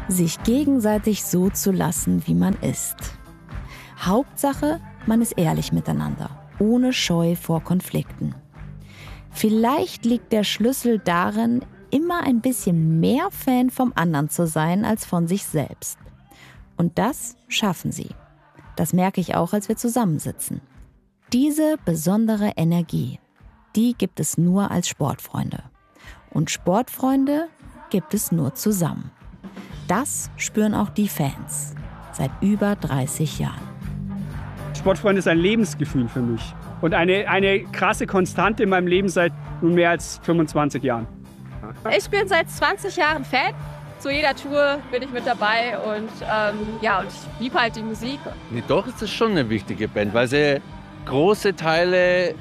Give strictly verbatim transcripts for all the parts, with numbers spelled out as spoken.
sich gegenseitig so zu lassen, wie man ist. Hauptsache, man ist ehrlich miteinander, ohne Scheu vor Konflikten. Vielleicht liegt der Schlüssel darin, immer ein bisschen mehr Fan vom anderen zu sein als von sich selbst. Und das schaffen sie. Das merke ich auch, als wir zusammensitzen. Diese besondere Energie, die gibt es nur als Sportfreunde. Und Sportfreunde gibt es nur zusammen. Das spüren auch die Fans seit über dreißig Jahren. Sportfreunde ist ein Lebensgefühl für mich und eine, eine krasse Konstante in meinem Leben seit nun mehr als fünfundzwanzig Jahren. Ich bin seit zwanzig Jahren Fan. Zu jeder Tour bin ich mit dabei und ähm, ja, und ich liebe halt die Musik. Nee, doch ist es schon eine wichtige Band, weil sie große Teile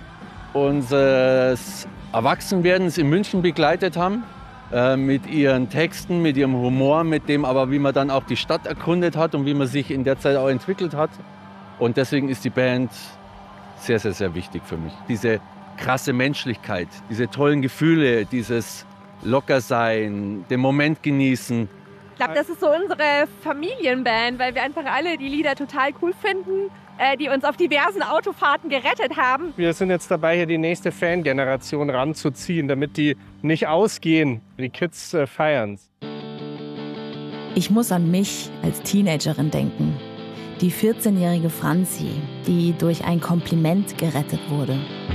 unseres Erwachsenwerdens in München begleitet haben. Äh, mit ihren Texten, mit ihrem Humor, mit dem aber, wie man dann auch die Stadt erkundet hat und wie man sich in der Zeit auch entwickelt hat. Und deswegen ist die Band sehr, sehr, sehr wichtig für mich. Diese krasse Menschlichkeit, diese tollen Gefühle, dieses Lockersein, den Moment genießen. Ich glaube, das ist so unsere Familienband, weil wir einfach alle die Lieder total cool finden, äh, die uns auf diversen Autofahrten gerettet haben. Wir sind jetzt dabei, hier die nächste Fangeneration ranzuziehen, damit die nicht ausgehen. Die Kids äh, feiern's. Ich muss an mich als Teenagerin denken. Die vierzehnjährige Franzi, die durch ein Kompliment gerettet wurde.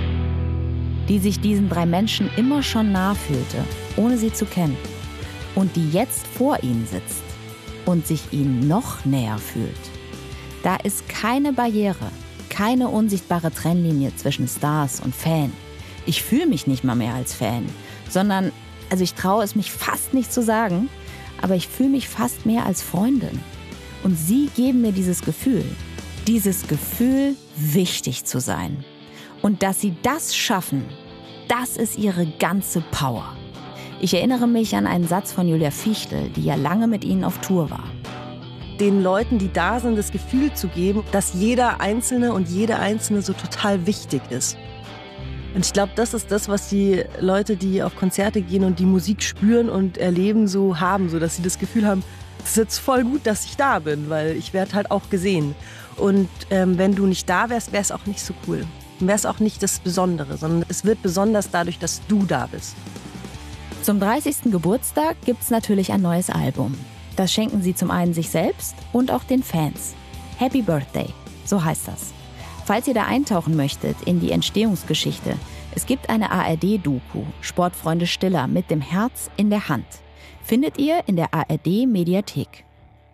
Die sich diesen drei Menschen immer schon nah fühlte, ohne sie zu kennen. Und die jetzt vor ihnen sitzt und sich ihnen noch näher fühlt. Da ist keine Barriere, keine unsichtbare Trennlinie zwischen Stars und Fan. Ich fühle mich nicht mal mehr als Fan, sondern, also ich traue es mich fast nicht zu sagen, aber ich fühle mich fast mehr als Freundin. Und sie geben mir dieses Gefühl, dieses Gefühl, wichtig zu sein. Und dass sie das schaffen, das ist ihre ganze Power. Ich erinnere mich an einen Satz von Julia Fichtel, die ja lange mit ihnen auf Tour war. Den Leuten, die da sind, das Gefühl zu geben, dass jeder Einzelne und jede Einzelne so total wichtig ist. Und ich glaube, das ist das, was die Leute, die auf Konzerte gehen und die Musik spüren und erleben, so haben, so dass sie das Gefühl haben, es ist jetzt voll gut, dass ich da bin, weil ich werde halt auch gesehen. Und ähm, wenn du nicht da wärst, wäre es auch nicht so cool. Dann wäre es auch nicht das Besondere, sondern es wird besonders dadurch, dass du da bist. Zum dreißigsten Geburtstag gibt's natürlich ein neues Album. Das schenken sie zum einen sich selbst und auch den Fans. Happy Birthday, so heißt das. Falls ihr da eintauchen möchtet in die Entstehungsgeschichte, es gibt eine A R D-Doku, Sportfreunde Stiller mit dem Herz in der Hand. Findet ihr in der A R D-Mediathek.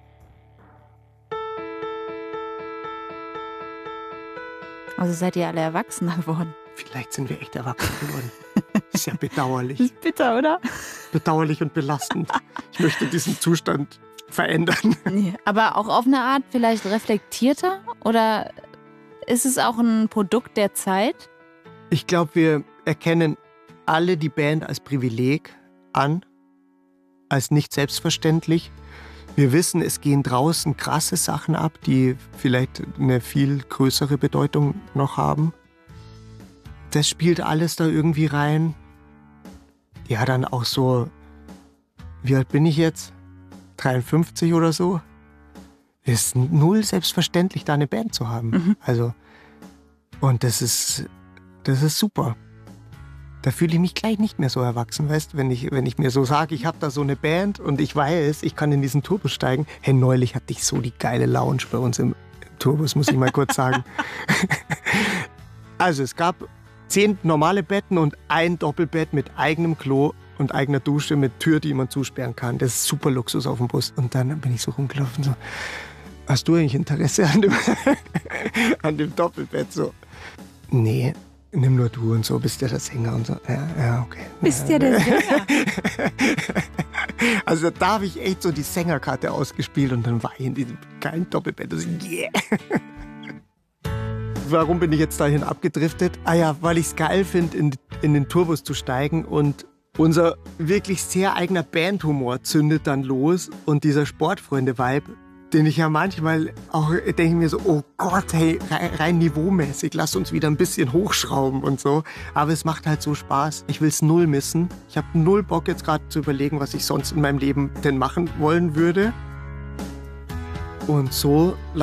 Also seid ihr alle erwachsener geworden? Vielleicht sind wir echt erwachsen geworden. Das ist ja bedauerlich. Das ist bitter, oder? Bedauerlich und belastend. Ich möchte diesen Zustand verändern. Nee, aber auch auf eine Art vielleicht reflektierter? Oder ist es auch ein Produkt der Zeit? Ich glaube, wir erkennen alle die Band als Privileg an, als nicht selbstverständlich. Wir wissen, es gehen draußen krasse Sachen ab, die vielleicht eine viel größere Bedeutung noch haben. Das spielt alles da irgendwie rein. Ja, dann auch so, wie alt bin ich jetzt? dreiundfünfzig oder so? Es ist null selbstverständlich, da eine Band zu haben. Mhm. Also, und das ist, das ist super. Da fühle ich mich gleich nicht mehr so erwachsen, weißt, wenn ich, wenn ich mir so sage, ich habe da so eine Band und ich weiß, ich kann in diesen Turbus steigen. Hey, neulich hatte ich so die geile Lounge bei uns im Turbus, muss ich mal kurz sagen. Also es gab zehn normale Betten und ein Doppelbett mit eigenem Klo und eigener Dusche mit Tür, die man zusperren kann. Das ist super Luxus auf dem Bus. Und dann bin ich so rumgelaufen, so, hast du eigentlich Interesse an dem, an dem Doppelbett? So, nee, nimm nur du und so, bist ja der Sänger und so. Ja, ja, okay. Bist ja der Sänger? Also da habe ich echt so die Sängerkarte ausgespielt und dann war ich in diesem geilen Doppelbett. Also, yeah. Warum bin ich jetzt dahin abgedriftet? Ah ja, weil ich es geil finde, in, in den Turbus zu steigen und unser wirklich sehr eigener Bandhumor zündet dann los und dieser Sportfreunde-Vibe, den ich ja manchmal auch denke mir so, oh Gott, hey, rein, rein niveaumäßig, lass uns wieder ein bisschen hochschrauben und so. Aber es macht halt so Spaß. Ich will es null missen. Ich habe null Bock jetzt gerade zu überlegen, was ich sonst in meinem Leben denn machen wollen würde. Und so